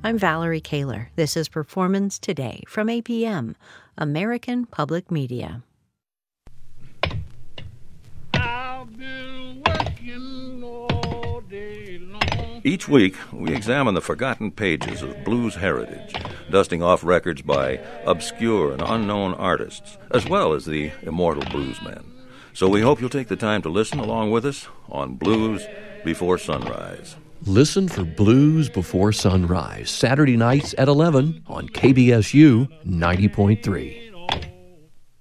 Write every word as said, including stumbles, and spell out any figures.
I'm Valerie Kaler. This is Performance Today from A P M, American Public Media. I've been working all day long. Each week, we examine the forgotten pages of blues heritage, dusting off records by obscure and unknown artists, as well as the immortal bluesmen. So we hope you'll take the time to listen along with us on Blues Before Sunrise. Listen for Blues Before Sunrise, Saturday nights at eleven on K B S U ninety point three.